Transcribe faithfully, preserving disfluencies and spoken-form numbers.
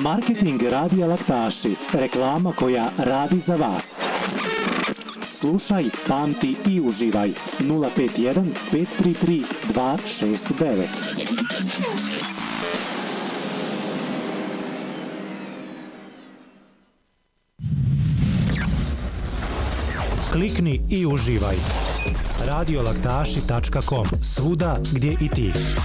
Marketing Radija Laktaši. Reklama koja radi za vas. Slušaj, pamti i uživaj. nula pet jedan pet tri tri dva šest devet. Klikni i uživaj. radio laktaši tačka com. Svuda gdje i ti.